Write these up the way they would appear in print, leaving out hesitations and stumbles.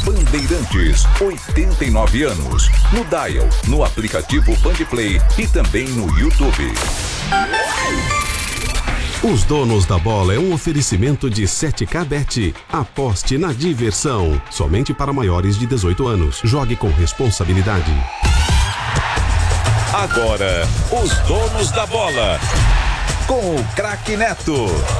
Bandeirantes, 89 anos. No dial, no aplicativo Bandplay e também no YouTube. Os Donos da Bola é um oferecimento de 7K Bet. Aposte na diversão. Somente para maiores de 18 anos. Jogue com responsabilidade. Agora, os Donos da Bola. Com o craque Neto.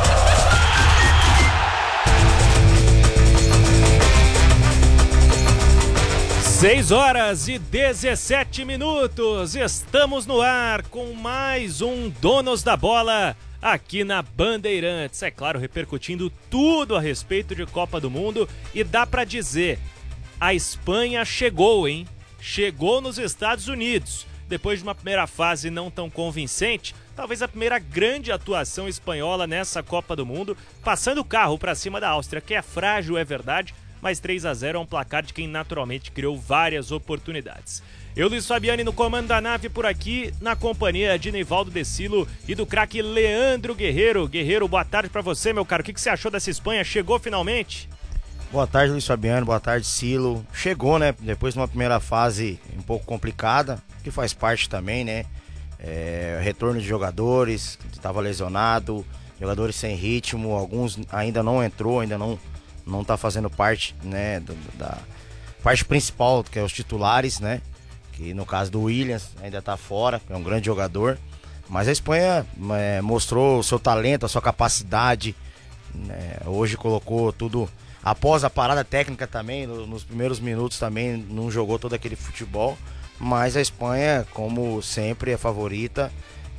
6h17. Estamos no ar com mais um Donos da Bola aqui na Bandeirantes. É claro, repercutindo tudo a respeito de Copa do Mundo. E dá pra dizer, a Espanha chegou, hein? Chegou nos Estados Unidos. Depois de uma primeira fase não tão convincente, talvez a primeira grande atuação espanhola nessa Copa do Mundo, passando o carro pra cima da Áustria, que é frágil, é verdade, mas 3-0 é um placar de quem naturalmente criou várias oportunidades. Eu, Luiz Fabiani, no comando da nave por aqui, na companhia de Nivaldo Decilo e do craque Leandro Guerreiro. Guerreiro, boa tarde pra você, meu caro. O que você achou dessa Espanha? Chegou finalmente? Boa tarde, Luiz Fabiano. Boa tarde, Silo. Chegou, né? Depois de uma primeira fase um pouco complicada, que faz parte também, né? Retorno de jogadores, que estava lesionado, jogadores sem ritmo, alguns ainda não entrou, ainda não tá fazendo parte, né, da parte principal, que é os titulares, né, que no caso do Williams ainda tá fora, é um grande jogador, mas a Espanha mostrou o seu talento, a sua capacidade, né, hoje colocou tudo, após a parada técnica também, nos primeiros minutos também não jogou todo aquele futebol, mas a Espanha, como sempre, é favorita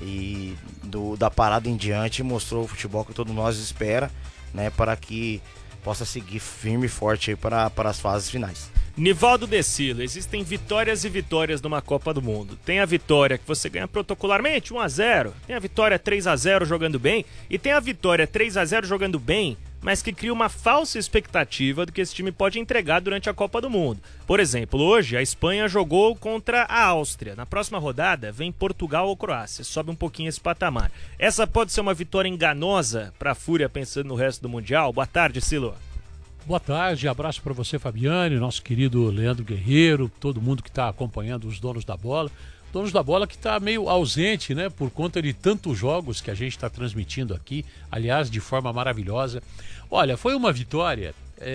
e da parada em diante mostrou o futebol que todos nós espera, né, para que possa seguir firme e forte aí para as fases finais. Nivaldo Decilo, existem vitórias e vitórias numa Copa do Mundo. Tem a vitória que você ganha protocolarmente, 1-0. Tem a vitória 3-0 jogando bem. E tem a vitória 3-0 jogando bem, mas que cria uma falsa expectativa do que esse time pode entregar durante a Copa do Mundo. Por exemplo, hoje a Espanha jogou contra a Áustria. Na próxima rodada vem Portugal ou Croácia. Sobe um pouquinho esse patamar. Essa pode ser uma vitória enganosa para a Fúria pensando no resto do Mundial? Boa tarde, Silo. Boa tarde, abraço para você, Fabiane, nosso querido Leandro Guerreiro, todo mundo que está acompanhando os Donos da Bola. Donos da Bola que está meio ausente, né, por conta de tantos jogos que a gente está transmitindo aqui, aliás, de forma maravilhosa. Olha, foi uma vitória,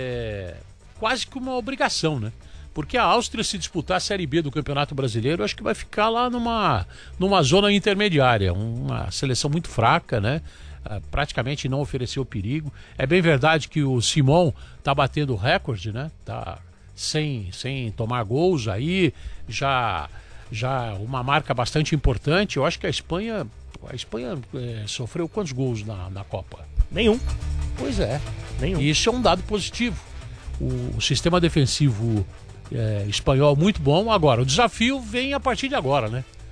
quase que uma obrigação, né? Porque a Áustria, se disputar a Série B do Campeonato Brasileiro, acho que vai ficar lá numa zona intermediária, uma seleção muito fraca, né? Praticamente não ofereceu perigo. É bem verdade que o Simon tá batendo recorde, né? Tá sem tomar gols aí, já uma marca bastante importante. Eu acho que a Espanha sofreu quantos gols na Copa? Nenhum. Pois é. Nenhum. E isso é um dado positivo. O sistema defensivo espanhol muito bom. Agora, o desafio vem a partir de agora, né?